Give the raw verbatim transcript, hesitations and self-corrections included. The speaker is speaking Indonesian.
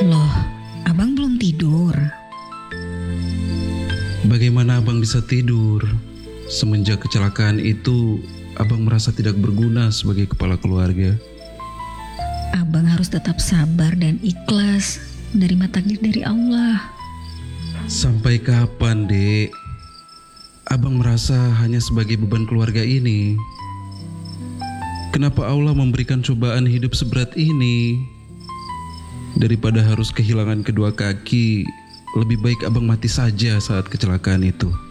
Loh, abang belum tidur? Bagaimana abang bisa tidur? Semenjak kecelakaan itu, abang merasa tidak berguna sebagai kepala keluarga. Abang harus tetap sabar dan ikhlas menerima takdir dari Allah. Sampai kapan, Dek? Abang merasa hanya sebagai beban keluarga ini. Kenapa Allah memberikan cobaan hidup seberat ini? Daripada harus kehilangan kedua kaki, lebih baik abang mati saja saat kecelakaan itu.